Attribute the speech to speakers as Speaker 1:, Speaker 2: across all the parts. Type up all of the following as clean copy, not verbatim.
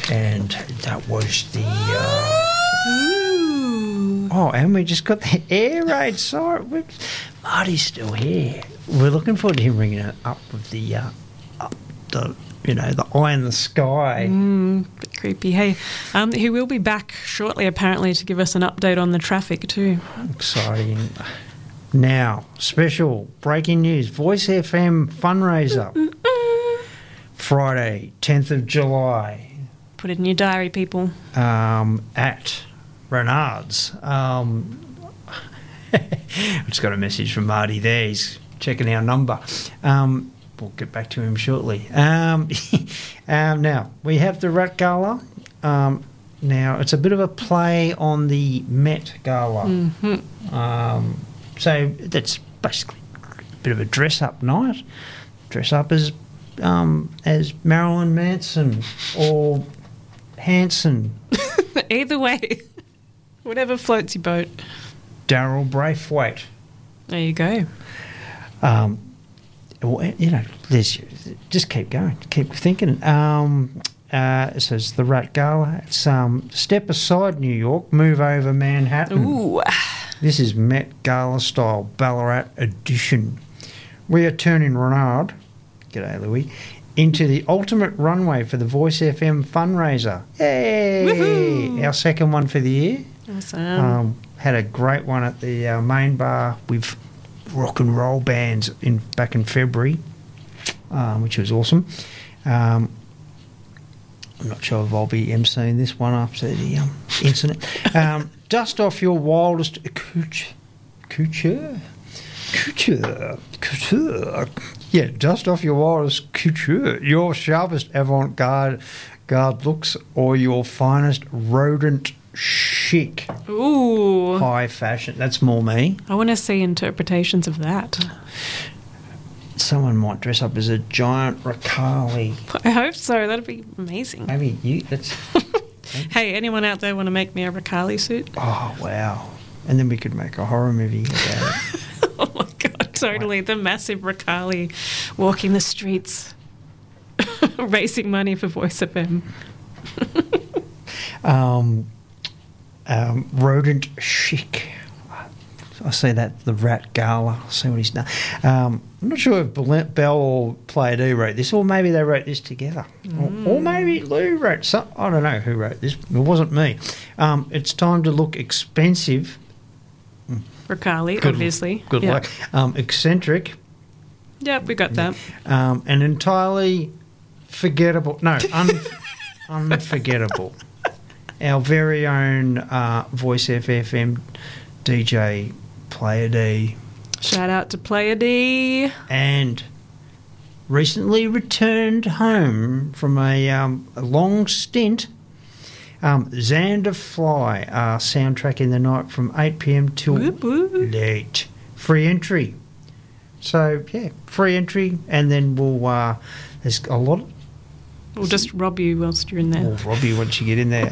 Speaker 1: And that was the...
Speaker 2: Ooh.
Speaker 1: Oh, and we just got the air raid siren. Marty's still here. We're looking forward to him ringing it up with the eye in the sky.
Speaker 2: Bit creepy. Hey, he will be back shortly, apparently, to give us an update on the traffic too.
Speaker 1: Exciting. Now, special breaking news. Voice FM fundraiser. Friday, 10th of July.
Speaker 2: Put it in your diary, people.
Speaker 1: At Renard's. I just got a message from Marty there. He's checking our number. We'll get back to him shortly. Now, we have the Rat Gala. Now, it's a bit of a play on the Met Gala.
Speaker 2: Mm-hmm.
Speaker 1: So that's basically a bit of a dress-up night. Dress up as Marilyn Manson or Hanson.
Speaker 2: Either way. Whatever floats your boat.
Speaker 1: Daryl Braithwaite.
Speaker 2: There you go.
Speaker 1: There's just keep going, keep thinking. It says the Rat Gala. It's step aside New York, move over Manhattan.
Speaker 2: Ooh.
Speaker 1: This is Met Gala style Ballarat edition. We are turning Renard, g'day Louis, into the ultimate runway for the Voice FM fundraiser. Yay!
Speaker 2: Woohoo!
Speaker 1: Our second one for the year.
Speaker 2: Awesome.
Speaker 1: Had a great one at the main bar with rock and roll bands back in February, which was awesome. I'm not sure if I'll be emceeing this one after the incident. Dust off your wildest couture. Yeah, dust off your wildest couture, your sharpest avant-garde looks, or your finest rodent chic.
Speaker 2: Ooh.
Speaker 1: High fashion. That's more me.
Speaker 2: I want to see interpretations of that.
Speaker 1: Someone might dress up as a giant Ricali.
Speaker 2: I hope so. That'd be amazing.
Speaker 1: Maybe you. That's.
Speaker 2: Hey, anyone out there want to make me a Ricali suit?
Speaker 1: Oh wow! And then we could make a horror movie about it.
Speaker 2: Oh my god! Totally, the massive Ricali walking the streets, raising money for Voice FM.
Speaker 1: Rodent chic. I see that, the Rat Gala. I'll see what he's done. I'm not sure if Bell or Player D wrote this, or maybe they wrote this together. Or maybe Lou wrote some. I don't know who wrote this. It wasn't me. It's time to look expensive.
Speaker 2: Ricali, obviously.
Speaker 1: Good luck. Eccentric.
Speaker 2: Yep, we got that.
Speaker 1: And entirely forgettable. No, unforgettable. Our very own Voice FFM DJ Player D.
Speaker 2: Shout out to Player D.
Speaker 1: And recently returned home from a long stint. Xander Fly, soundtrack in the night from 8 p.m. till late. Free entry. So, yeah, free entry. And then we'll, there's a lot.
Speaker 2: We'll just rob you whilst you're in there.
Speaker 1: We'll rob you once you get in there.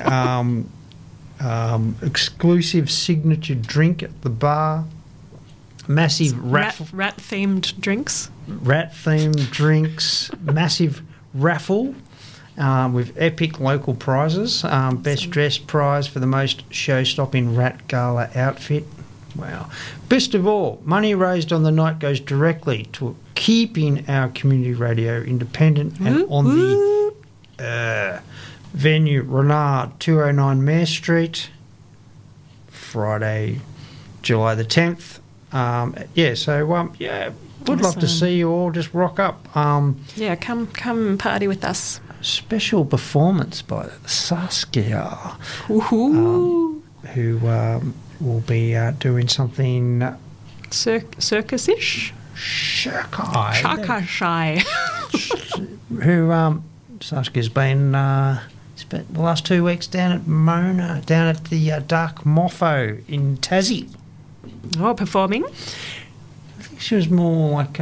Speaker 1: Exclusive signature drink at the bar. Massive
Speaker 2: rat-themed drinks.
Speaker 1: Rat-themed drinks. Massive raffle with epic local prizes. Best dressed prize for the most show-stopping Rat Gala outfit. Wow. Best of all, money raised on the night goes directly to keeping our community radio independent and on the venue, Renard, 209 Mare Street, Friday, July the 10th. Would love to see you all just rock up.
Speaker 2: Come party with us.
Speaker 1: Special performance by Saskia, who will be doing something
Speaker 2: circus-ish? Shaka-shy.
Speaker 1: Who Saskia's been spent the last 2 weeks down at Mona, down at the Dark Moffo in Tassie.
Speaker 2: Oh, performing?
Speaker 1: I think she was more like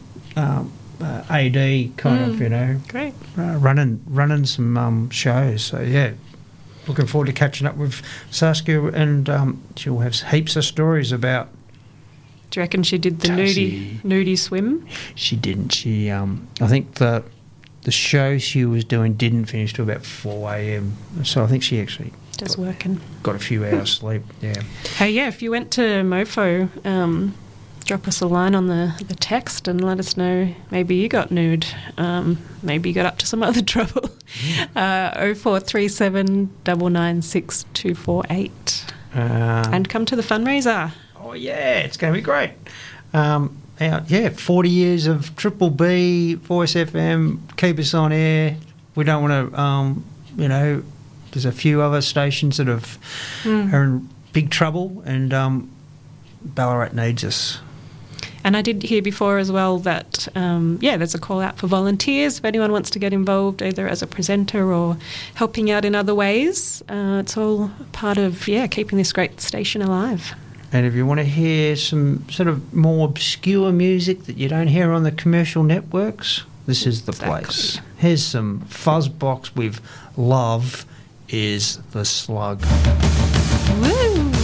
Speaker 1: AD kind of,
Speaker 2: Great.
Speaker 1: running some shows. So yeah, looking forward to catching up with Saskia, and she'll have heaps of stories about.
Speaker 2: Do you reckon she did the nudie swim?
Speaker 1: She didn't. She I think the the show she was doing didn't finish till about 4 a.m. So I think she actually
Speaker 2: Just working.
Speaker 1: got a few hours sleep. Yeah.
Speaker 2: Hey, yeah, if you went to MoFo, drop us a line on the text and let us know maybe you got nude. Maybe you got up to some other trouble. 0437 996 248. And come to the fundraiser.
Speaker 1: Oh, yeah, it's going to be great. 40 years of Triple B, Voice FM, keep us on air. We don't want to, there's a few other stations that are in big trouble, and Ballarat needs us.
Speaker 2: And I did hear before as well that, there's a call out for volunteers. If anyone wants to get involved either as a presenter or helping out in other ways, it's all part of, keeping this great station alive.
Speaker 1: And if you want to hear some sort of more obscure music that you don't hear on the commercial networks, this is the place. Here's some Fuzzbox with Love is the Slug.
Speaker 2: Woo!